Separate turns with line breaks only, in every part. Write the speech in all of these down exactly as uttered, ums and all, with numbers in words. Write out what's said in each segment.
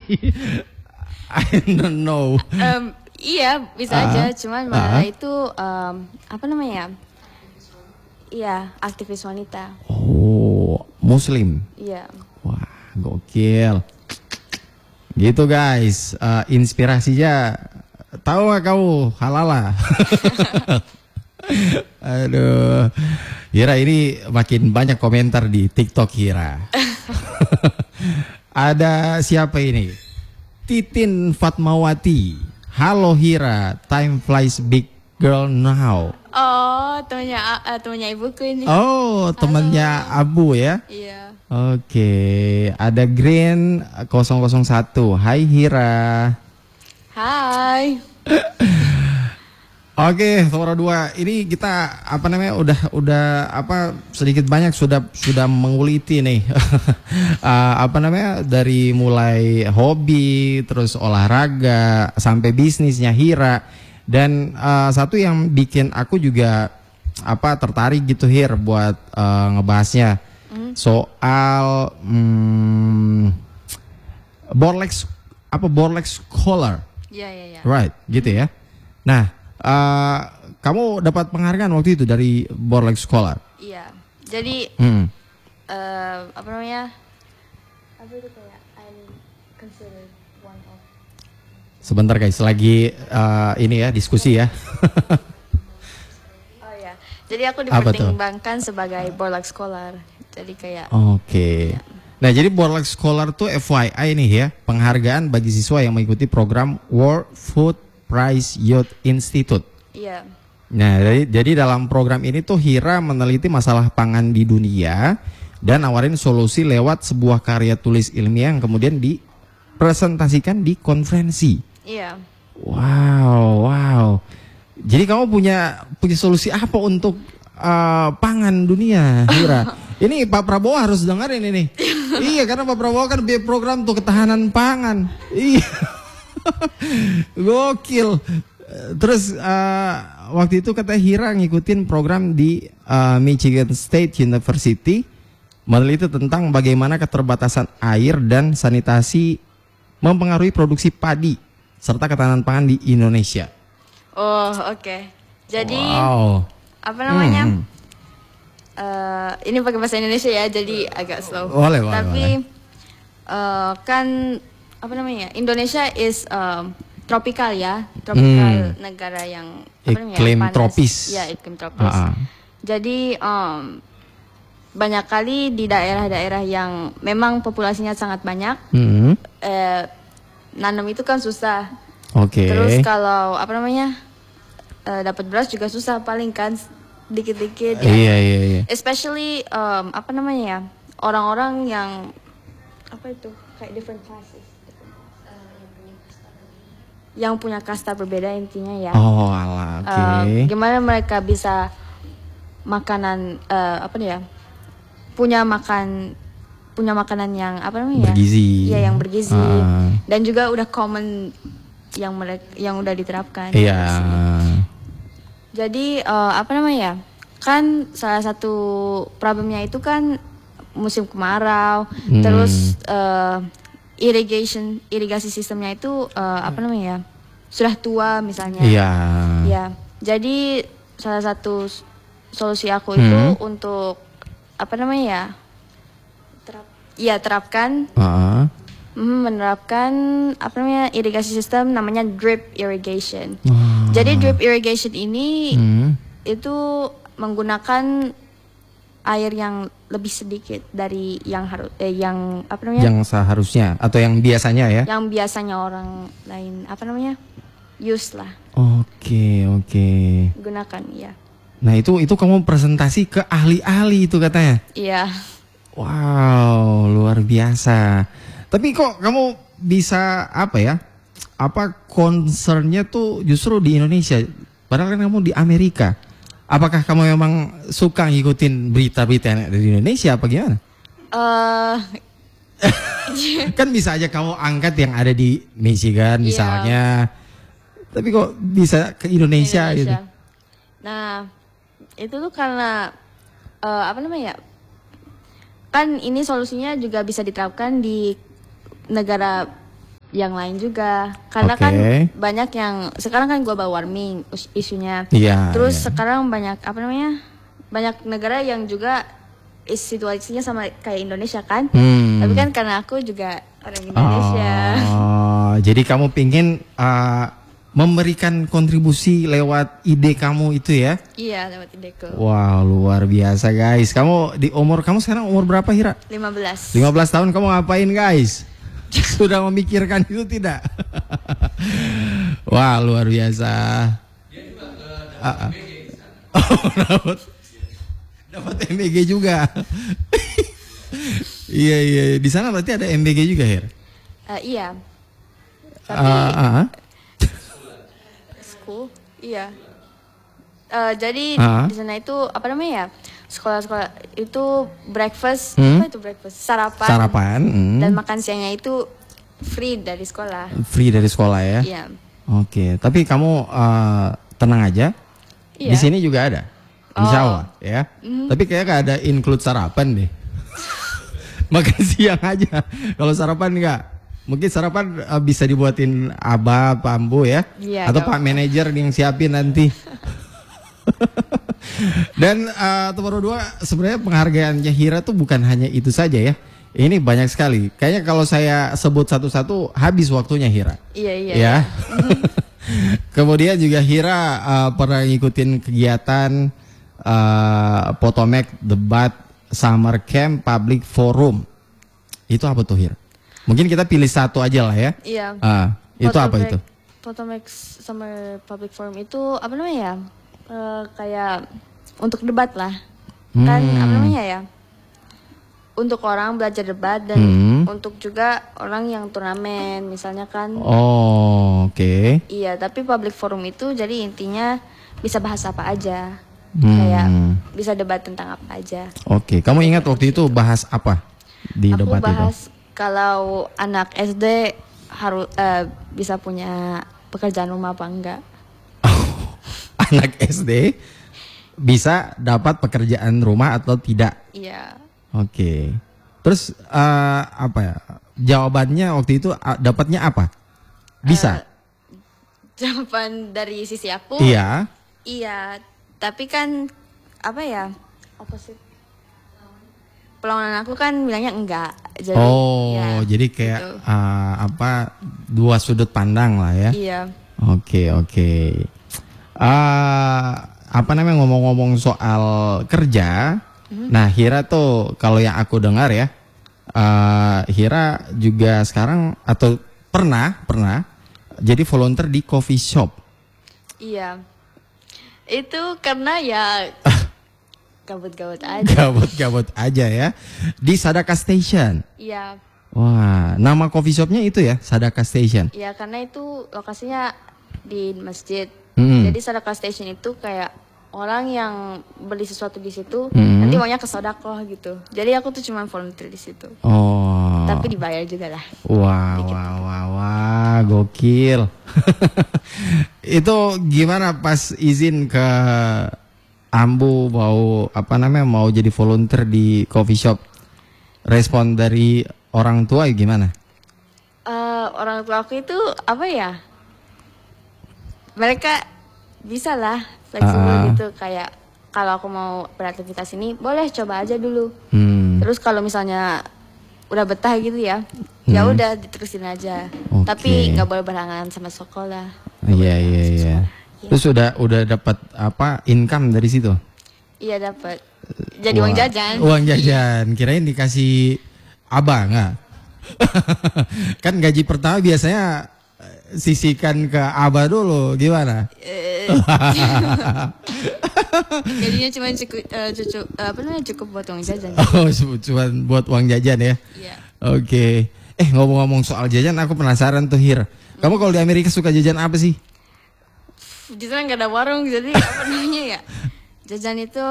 I don't know.
Um, iya bisa uh, aja, cuman Malala uh, itu um, apa namanya? Iya, aktivis wanita.
Oh, Muslim.
Iya.
Wah, gokil. Gitu guys, uh, inspirasinya tahu gak kamu halala? Aduh, Hira ini makin banyak komentar di TikTok Hira. Ada siapa ini? Titin Fatmawati. Halo Hira, time flies big girl now.
Oh, temannya uh, temannya ibuku ini.
Oh, temannya Abu ya?
Iya.
Oke, ada Green nol nol satu. Hai Hira.
Hai.
Oke, nomor dua. Ini kita apa namanya udah udah apa sedikit banyak sudah sudah menguliti nih. uh, apa namanya dari mulai hobi, terus olahraga sampai bisnisnya Hira. Dan uh, satu yang bikin aku juga apa tertarik gitu Hir buat uh, ngebahasnya. Soal hmm, Borlex apa Borlex Scholar,
ya ya ya,
right, gitu ya. Nah, uh, kamu dapat penghargaan waktu itu dari Borlex Scholar.
Iya, jadi
hmm.
uh, apa namanya? Apa itu kayak I'm considered one of.
Sebentar guys, lagi uh, ini ya diskusi ya.
Oh ya, jadi aku dipertimbangkan sebagai Borlex Scholar. Jadi kayak
oke. Okay. Ya. Nah, jadi Borlex Scholar tuh F Y I nih ya, penghargaan bagi siswa yang mengikuti program World Food Prize Youth Institute.
Iya.
Nah, jadi, jadi dalam program ini tuh Hira meneliti masalah pangan di dunia dan nawarin solusi lewat sebuah karya tulis ilmiah yang kemudian dipresentasikan di konferensi.
Iya.
Wow, wow. Jadi kamu punya punya solusi apa untuk uh, pangan dunia, Hira? Ini Pak Prabowo harus dengerin ini. Iya, karena Pak Prabowo kan biaya program untuk ketahanan pangan. Iya. Gokil. Terus uh, waktu itu kata Hira ngikutin program di uh, Michigan State University, meneliti tentang bagaimana keterbatasan air dan sanitasi mempengaruhi produksi padi serta ketahanan pangan di Indonesia.
Oh, oke. Okay. Jadi
wow.
Apa namanya?
Hmm.
Uh, ini pakai bahasa Indonesia ya, jadi agak slow.
Boleh, boleh,
Tapi
boleh.
Uh, kan apa namanya? Indonesia is um, tropikal ya, tropikal hmm. negara yang apa namanya?
Iklim
panas.
tropis.
Ya, iklim tropis.
Uh-uh.
Jadi um, banyak kali di daerah-daerah yang memang populasinya sangat banyak, hmm. eh, nanam itu kan susah.
Oke. Okay.
Terus kalau apa namanya? Uh, dapat beras juga susah paling kan. Dikit-dikit ya.
Iya, iya, iya.
Especially um, apa namanya ya, orang-orang yang apa itu kayak different classes, yang punya kasta berbeda intinya ya.
Oh alah, oke. Okay.
Uh, gimana mereka bisa makanan uh, apa nih ya, punya makan punya makanan yang apa namanya?
Bergizi.
Iya, yang bergizi.
Uh.
Dan juga udah common yang mereka yang udah diterapkan.
Iya. Yeah.
Jadi uh, apa namanya ya, kan salah satu problemnya itu kan musim kemarau, hmm. terus uh, irrigation irigasi sistemnya itu uh, apa namanya ya, sudah tua misalnya.
Iya.
Ya, jadi salah satu solusi aku itu hmm. untuk apa namanya ya, terap, ya terapkan. Uh-huh. menerapkan apa namanya irigasi sistem namanya drip irrigation. Wow. Jadi drip irrigation ini hmm. itu menggunakan air yang lebih sedikit dari yang harus eh, yang apa namanya?
Yang seharusnya atau yang biasanya ya?
Yang biasanya orang lain apa namanya? use lah.
Oke, okay, oke. Okay.
Gunakan ya.
Nah, itu itu kamu presentasi ke ahli-ahli itu katanya.
Iya.
Wow, luar biasa. Tapi kok kamu bisa apa ya? Apa concernnya tuh justru di Indonesia? Padahal kan kamu di Amerika. Apakah kamu memang suka ngikutin berita-berita yang ada di Indonesia apa gimana? Uh, kan bisa aja kamu angkat yang ada di Michigan misalnya. Yeah. Tapi kok bisa ke Indonesia, Indonesia gitu?
Nah, itu tuh karena uh, apa namanya ya? Kan ini solusinya juga bisa diterapkan di negara yang lain juga. Karena okay. kan banyak yang sekarang kan global warming isunya.
Yeah,
Terus
yeah.
sekarang banyak apa namanya? Banyak negara yang juga situasinya sama kayak Indonesia kan. Hmm. Tapi kan karena aku juga orang Indonesia.
Oh, jadi kamu pingin uh, memberikan kontribusi lewat ide kamu itu ya?
Iya, lewat ideku.
Wow, luar biasa guys. Kamu di umur kamu sekarang umur berapa, Hira?
lima belas.
lima belas tahun kamu ngapain guys? Sudah memikirkan itu tidak? Wah, luar biasa. Dia juga uh, uh, M B G. Oh, dapat dapat M B G juga. Iya iya, di sana berarti ada M B G juga, Hir?
Uh, iya. Tapi
uh, uh.
school, iya. Uh, jadi
uh.
di sana itu apa namanya ya? Sekolah-sekolah itu breakfast, hmm? apa itu breakfast? Sarapan.
Sarapan. Hmm.
Dan makan siangnya itu free dari sekolah.
Free dari sekolah ya?
Iya.
Oke, tapi kamu uh, tenang aja. Iya. Di sini juga ada. Insya Allah oh. ya. Mm. Tapi kayak gak ada include sarapan deh. Makan siang aja. Kalau sarapan enggak. Mungkin sarapan uh, bisa dibuatin Abah, Pak Ambu ya. Iya, atau Pak manajer yang siapin nanti. Dan uh, nomor dua, sebenarnya penghargaannya Hira tuh bukan hanya itu saja ya. Ini banyak sekali. Kayaknya kalau saya sebut satu-satu habis waktunya, Hira.
Iya iya.
Ya. Kemudian juga Hira uh, pernah ngikutin kegiatan uh, Potomac Debat Summer Camp Public Forum. Itu apa tuh, Hira? Mungkin kita pilih satu aja lah ya.
Iya.
Uh, itu
Potomac,
apa itu?
Potomac Summer Public Forum itu apa namanya ya? Uh, kayak untuk debat lah. Hmm. Kan apa namanya ya? Untuk orang belajar debat dan hmm. untuk juga orang yang turnamen misalnya kan.
Oh, oke. Okay.
Iya, tapi public forum itu jadi intinya bisa bahas apa aja. Hmm. Kayak bisa debat tentang apa aja.
Oke, okay. Kamu ingat waktu itu bahas apa di
Aku
debat
bahas
itu?
Kalau anak S D harus uh, bisa punya pekerjaan rumah apa enggak.
Anak S D bisa dapat pekerjaan rumah atau tidak?
Iya.
Oke. Okay. Terus uh, apa ya? Jawabannya waktu itu uh, dapatnya apa? Bisa? Uh,
jawaban dari sisi aku?
Iya.
Iya. Tapi kan apa ya? Opposite. Perlawanan aku kan bilangnya enggak. Jadi,
oh,
ya,
jadi kayak gitu. uh, apa? Dua sudut pandang lah ya?
Iya.
Oke okay, oke. Okay. Uh, apa namanya ngomong-ngomong soal kerja, hmm. nah Hira tuh kalau yang aku dengar ya, uh, Hira juga sekarang atau pernah pernah jadi volunteer di coffee shop.
Iya, itu karena ya gabut-gabut aja.
Gabut-gabut aja ya di Sadaka Station.
Iya.
Wah, nama coffee shopnya itu ya Sadaka Station.
Iya, karena itu lokasinya di masjid.
Hmm.
Jadi Sadaqah Station itu kayak orang yang beli sesuatu di situ hmm. nanti maunya ke sodakoh gitu. Jadi aku tuh cuma volunteer di situ.
Oh.
Tapi dibayar juga lah.
Wah, wah, wah, wah, gokil. Itu gimana pas izin ke Ambu mau apa namanya mau jadi volunteer di coffee shop? Respon dari orang tua gimana?
Uh, orang tua aku itu apa ya? Mereka bisa lah fleksibel uh, gitu kayak kalau aku mau beraktivitas ini boleh coba aja dulu. Hmm. Terus kalau misalnya udah betah gitu ya, hmm. ya udah diterusin aja. Okay. Tapi nggak boleh berhalangan sama sekolah.
Iya iya iya. Terus udah udah dapat apa income dari situ?
Iya dapat. Jadi Wah. uang jajan.
Uang jajan. Kirain dikasih abang nggak? Kan gaji pertama biasanya sisihkan ke Abah dulu, gimana?
Jadinya cuma cukup, uh, cukup uh, apa namanya cukup buat uang jajan.
Oh, cuma buat uang jajan ya?
Iya.
Oke. Okay. Eh ngomong-ngomong soal jajan, aku penasaran tuh Hir. Kamu kalau di Amerika suka jajan apa sih?
Di sana nggak ada warung, jadi apa namanya ya? Jajan itu,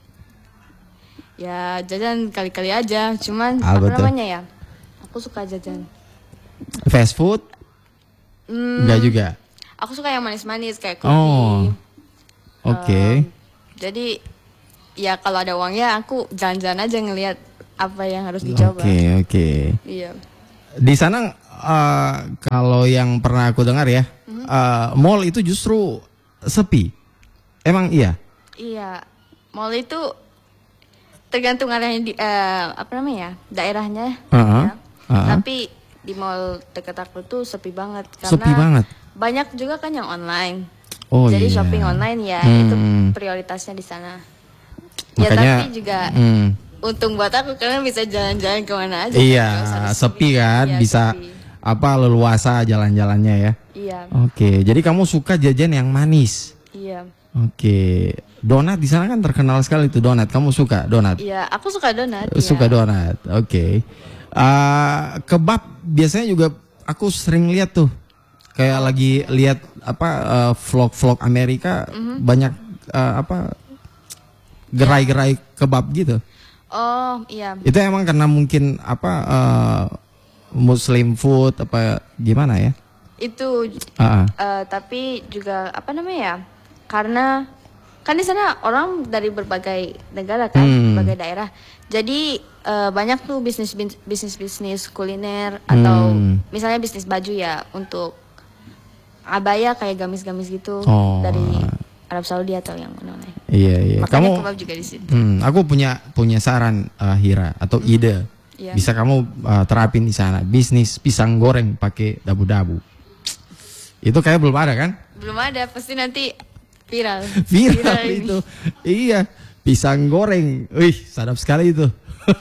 ya jajan kali-kali aja. Cuman ah, apa betul. namanya ya? Aku suka jajan.
Fast food?
Hmm,
Enggak juga.
Aku suka yang manis-manis kayak kopi.
Oh. Oke. Okay.
Um, jadi ya kalau ada uangnya aku jalan-jalan aja ngelihat apa yang harus dicoba.
Oke, okay, oke. Okay.
Iya.
Di sana uh, kalau yang pernah aku dengar ya, mm-hmm. uh, mall itu justru sepi. Emang iya?
Iya, mall itu tergantung arahnya di uh, apa namanya daerahnya.
Uh-huh.
Ya.
Uh-huh.
Tapi di mall dekat aku tuh sepi banget karena
sepi banget.
Banyak juga kan yang online.
Oh,
jadi
iya.
shopping online ya
hmm.
itu prioritasnya di sana.
Makanya,
ya tapi juga
hmm.
untung buat aku karena bisa jalan-jalan kemana aja.
Iya, kan? sepi kan, iya, bisa sepi. Apa leluasa jalan-jalannya ya.
Iya.
Oke, jadi kamu suka jajan yang manis.
Iya.
Oke, donat di sana kan terkenal sekali tuh donat. Kamu suka donat?
Iya, aku suka donat.
Suka
ya.
donat. Oke. Uh, kebab biasanya juga aku sering lihat tuh. Kayak lagi lihat apa uh, vlog-vlog Amerika mm-hmm. banyak uh, apa gerai-gerai kebab gitu.
Oh iya.
Itu emang karena mungkin apa uh, Muslim food apa gimana ya?
Itu
uh-uh.
uh, tapi juga apa namanya ya? Karena kan di sana orang dari berbagai negara kan, hmm. berbagai daerah. Jadi uh, banyak tuh bisnis bisnis bisnis kuliner atau hmm. misalnya bisnis baju ya untuk abaya kayak gamis-gamis gitu oh. dari Arab Saudi atau yang mana-mana.
Iya iya.
Makanya
kamu
kebab juga di situ.
Hmm, aku punya punya saran uh, Hira atau hmm. ide. Yeah. Bisa kamu uh, terapin di sana bisnis pisang goreng pakai dabu-dabu. Itu kayak belum ada kan?
Belum ada, pasti nanti viral.
Viral, viral itu. Iya, pisang goreng. Wih, sadap sekali itu.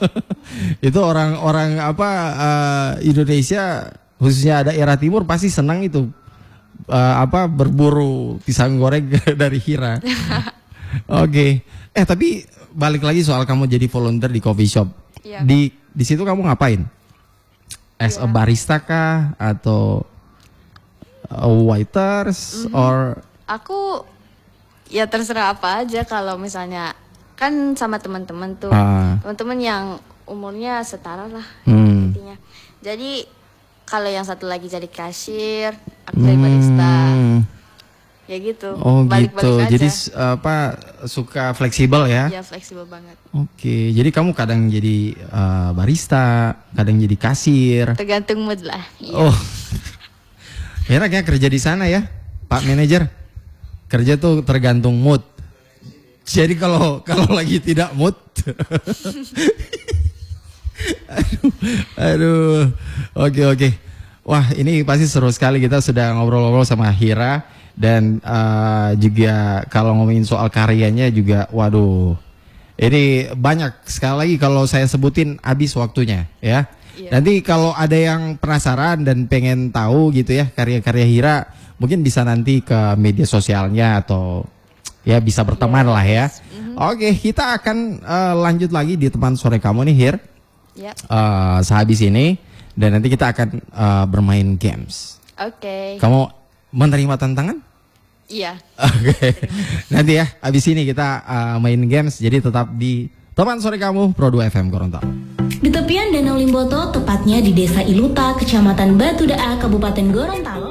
Itu orang-orang apa uh, Indonesia khususnya daerah timur pasti senang itu. Uh, apa berburu pisang goreng dari Hira. Oke. Okay. Eh tapi balik lagi soal kamu jadi volunteer di coffee shop.
Yeah.
Di di situ kamu ngapain? As yeah. a barista kah atau a waiters mm-hmm. or
aku ya terserah apa aja kalau misalnya kan sama teman-teman tuh.
Ah.
Teman-teman yang umurnya setara lah
hmm.
intinya. Jadi kalau yang satu lagi jadi kasir, aku jadi barista. Hmm. Ya gitu.
Oh
balik-balik
gitu.
aja.
Jadi apa suka fleksibel ya?
Iya, fleksibel banget.
Oke. Jadi kamu kadang jadi uh, barista, kadang jadi kasir.
Tergantung mood lah. Iya.
Oh. Enak ya kerja di sana ya, Pak Manajer. Kerja tuh tergantung mood. Jadi kalau kalau lagi tidak mood. aduh, aduh. Oke oke. Wah ini pasti seru sekali, kita sudah ngobrol-ngobrol sama Hira dan uh, juga kalau ngomongin soal karyanya juga, waduh, ini banyak sekali lagi kalau saya sebutin habis waktunya ya. Yeah. Nanti kalau ada yang penasaran dan pengen tahu gitu ya karya-karya Hira, mungkin bisa nanti ke media sosialnya atau ya bisa berteman yes. lah ya. Mm-hmm. Oke, kita akan uh, lanjut lagi di teman sore kamu nih Hir.
Yep.
Uh, sehabis ini dan nanti kita akan uh, bermain games.
Oke. Okay.
Kamu menerima tantangan?
Iya.
Oke. Okay. Nanti ya, habis ini kita uh, main games. Jadi tetap di teman sore kamu Pro dua F M Gorontalo.
Di tepian Danau Limboto, tepatnya di Desa Iluta, Kecamatan Batu Daa, Kabupaten Gorontalo.